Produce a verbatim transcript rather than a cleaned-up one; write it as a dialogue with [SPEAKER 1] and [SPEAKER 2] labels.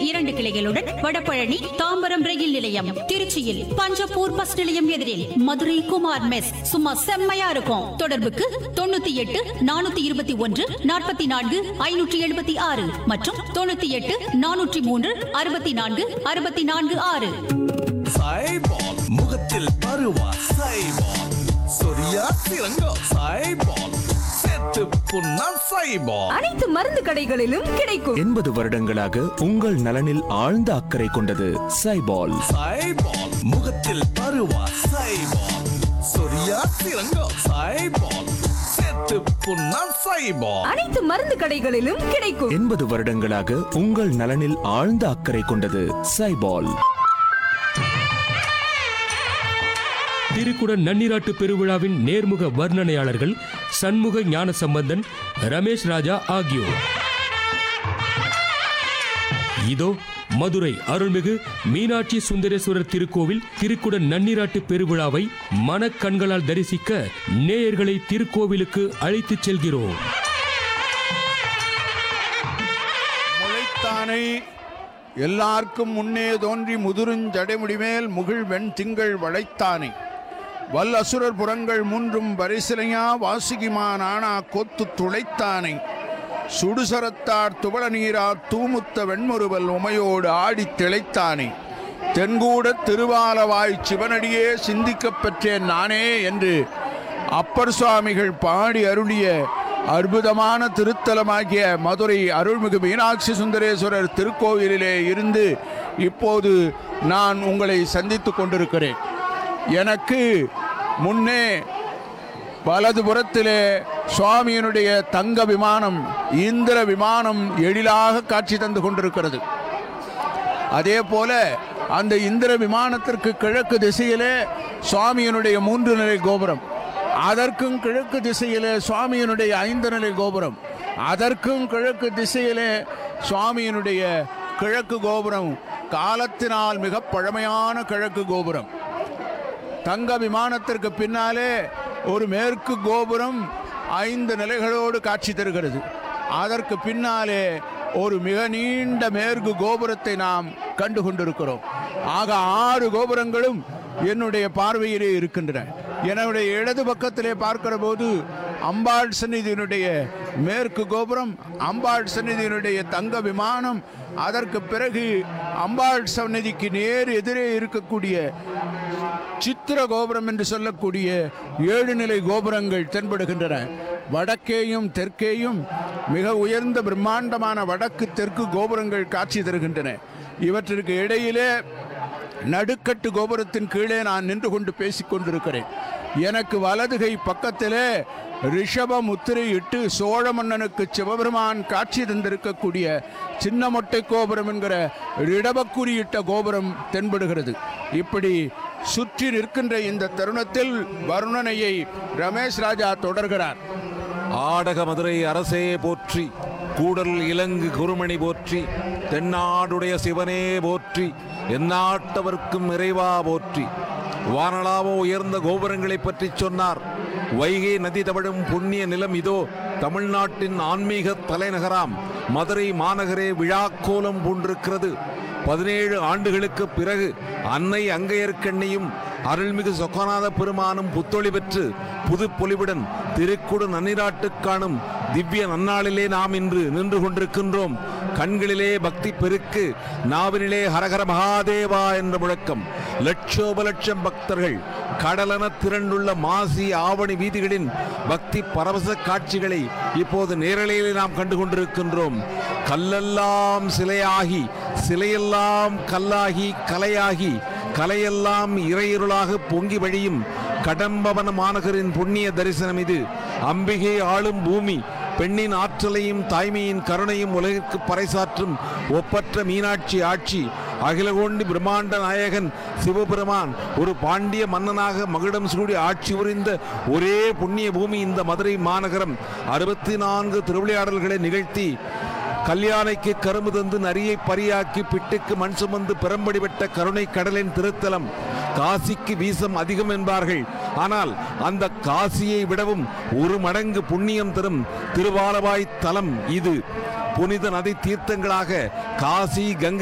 [SPEAKER 1] இரண்டு கிளைகளுடன் வடபழனி, தாம்பரம் ரயில் நிலையம், திருச்சியில் பஞ்சப்பூர் பஸ் நிலையம் எதிரில் மதுரை குமார் மெஸ். சும்மா செம்மையா இருக்கும். தொடர்புக்கு தொண்ணூத்தி எட்டு நானூத்தி இருபத்தி ஒன்று நாற்பத்தி நான்கு ஐநூற்றி எழுபத்தி ஆறு மற்றும் தொண்ணூத்தி எட்டு நானூற்றி மூன்று அறுபத்தி நான்கு அறுபத்தி நான்கு ஆறு.
[SPEAKER 2] சைபால் முகத்தில் பருவா சைபால், சொரியா சிறங்கோ சைபால், செத்து புண்ணா சைபால்.
[SPEAKER 3] அனைத்து மருந்து கடைகளிலும் கிடைக்கும்.
[SPEAKER 4] எண்பது வருடங்களாக உங்கள் நலனில் ஆழ்ந்த அக்கறை கொண்டது சைபால்.
[SPEAKER 2] சைபால் முகத்தில் பருவா சைபால், சொரியா சிறங்கோ சைபால், செத்து புண்ணா சைபால்.
[SPEAKER 3] அனைத்து மருந்து கடைகளிலும் கிடைக்கும்.
[SPEAKER 4] எண்பது வருடங்களாக உங்கள் நலனில் ஆழ்ந்த அக்கறை கொண்டது சைபால்.
[SPEAKER 5] திருக்குட நன்னிராட்டு பெருவிழாவின் நேர்முக வர்ணனையாளர்கள் சண்முக ஞானசம்பந்தன், ரமேஷ் ராஜா ஆகியோர். இதோ மதுரை அருள்மிகு மீனாட்சி சுந்தரேஸ்வரர் திருக்கோவில் திருக்குட நன்னிராட்டு பெருவிழாவை மனக்கண்களால் தரிசிக்க நேயர்களை திருக்கோவிலுக்கு அழைத்துச் செல்கிறோம்.
[SPEAKER 6] முளைத்தானை எல்லாருக்கும் முன்னே தோன்றி முதுருஞ்சடைமுடிமேல் முகில் வெண் திங்கள் வளைத்தானை, வல் அசுரர் புறங்கள் மூன்றும் பரிசிலையா வாசுகிமா நானா கொத்து துளைத்தானை, சுடுசரத்தார் துவள நீரார் தூமுத்த வெண்முறுவல் உமையோடு ஆடி திளைத்தானே, தென்கூட திருவாலவாய் சிவனடியே சிந்திக்கப் பெற்றேன் நானே என்று அப்பர் சுவாமிகள் பாடி அருளிய அற்புதமான திருத்தலமாகிய மதுரை அருள்மிகு மீனாட்சி சுந்தரேஸ்வரர் திருக்கோவிலிலே இருந்து இப்போது நான் உங்களை சந்தித்து கொண்டிருக்கிறேன். எனக்கு முன்னே வலது புறத்திலே சுவாமியினுடைய தங்க விமானம், இந்திர விமானம் எழிலாக காட்சி தந்து கொண்டிருக்கிறது. அதே போல அந்த இந்திர விமானத்திற்கு கிழக்கு திசையிலே சுவாமியினுடைய மூன்று நிலை கோபுரம், அதற்கும் கிழக்கு திசையிலே சுவாமியினுடைய ஐந்து நிலை கோபுரம், அதற்கும் கிழக்கு திசையிலே சுவாமியினுடைய கிழக்கு கோபுரம், காலத்தினால் மிக பழமையான கிழக்கு கோபுரம். தங்க விமானத்திற்கு பின்னாலே ஒரு மேற்கு கோபுரம் ஐந்து நிலைகளோடு காட்சி தருகிறது. அதற்கு பின்னாலே ஒரு மிக நீண்ட மேற்கு கோபுரத்தை நாம் கண்டு கொண்டிருக்கிறோம். ஆக ஆறு கோபுரங்களும் என்னுடைய பார்வையிலே இருக்கின்றன. என்னுடைய இடது பக்கத்திலே பார்க்கிற போது அம்பாள் சந்நிதியினுடைய மேற்கு கோபுரம், அம்பாள் சந்நிதியினுடைய தங்க விமானம், அதற்கு பிறகு அம்பாள் சந்நிதிக்கு நேர் எதிரே இருக்கக்கூடிய சித்திர கோபுரம் என்று சொல்லக்கூடிய ஏழு நிலை கோபுரங்கள் தென்படுகின்றன. வடக்கேயும் தெற்கேயும் மிக உயர்ந்த பிரம்மாண்டமான வடக்கு தெற்கு கோபுரங்கள் காட்சி தருகின்றன. இவற்றிற்கு இடையிலே நடுக்கட்டு கோபுரத்தின் கீழே நான் நின்று கொண்டு பேசிக் கொண்டிருக்கிறேன். எனக்கு வலதுகை பக்கத்திலே ரிஷப முத்திரை இட்டு சோழ மன்னனுக்கு சிவபெருமான் காட்சி தந்திருக்கக்கூடிய சின்ன மொட்டை கோபுரம் என்கிற இடபக்குறியிட்ட கோபுரம் தென்படுகிறது. இப்படி சுற்றி நிற்கின்ற இந்த தருணத்தில் வர்ணனையை ரமேஷ் ராஜா தொடர்கிறார்.
[SPEAKER 7] ஆடக மதுரை அரசே போற்றி, கூடல் இலங்கு குருமணி போற்றி, தென்னாடுடைய சிவனே போற்றி, எந்நாட்டவர்க்கும் இறைவா போற்றி. வானளாவோ உயர்ந்த கோபுரங்களை பற்றி சொன்னார். வைகை நதி தவழும் புண்ணிய நிலம் இதோ தமிழ்நாட்டின் ஆன்மீக தலைநகராம் மதுரை மாநகரே விழாக்கோலம் பூண்டிருக்கிறது. பதினேழு ஆண்டுகளுக்கு பிறகு அன்னை அங்கையர்க்கண்ணியும் அருள்மிகு சொக்கநாத பெருமானும் புத்தொளி பெற்று புது பொலிவுடன் திருக்குட நன்னிராட்டு காணும் திவ்ய நன்னாளிலே நாம் இன்று நின்று கொண்டிருக்கின்றோம். கண்களிலே பக்தி பெருக்கு, நாவினிலே ஹரஹர மகாதேவா என்ற முழக்கம். லட்சோப லட்சம் பக்தர்கள் கடலென திரண்டுள்ள மாசி ஆவணி வீதிகளின் பக்தி பரவச காட்சிகளை இப்போது நேரலையிலே நாம் கண்டு கொண்டிருக்கின்றோம். கல்லெல்லாம் சிலையாகி, சிலையெல்லாம் கல்லாகி, கலையாகி, கலையெல்லாம் இறையிருளாக பொங்கி வழியும் கடம்பவன மாநகரின் புண்ணிய தரிசனம் இது. அம்பிகை ஆளும் பூமி, பெண்ணின் ஆற்றலையும் தாய்மையின் கருணையும் உலகிற்கு பறைசாற்றும் ஒப்பற்ற மீனாட்சி ஆட்சி. அகிலகோண்டி பிரம்மாண்ட நாயகன் சிவபெருமான் ஒரு பாண்டிய மன்னனாக மகுடம் சூடி ஆட்சி புரிந்த ஒரே புண்ணிய பூமி இந்த மதுரை மாநகரம். அறுபத்தி நான்கு திருவிளையாடல்களை நிகழ்த்தி கல்யாணைக்கு கரும்பு தந்து நரியை பரியாக்கி பிட்டுக்கு மண் சுமந்து பெரும்படி பெற்ற கருணை கடலின் திருத்தலம். காசிக்கு வீசம் அதிகம் என்பார்கள், ஆனால் அந்த காசியை விடவும் ஒரு மடங்கு புண்ணியம் தரும் திருவாலவாய் தலம் இது. புனித நதி தீர்த்தங்களாக காசி, கங்கை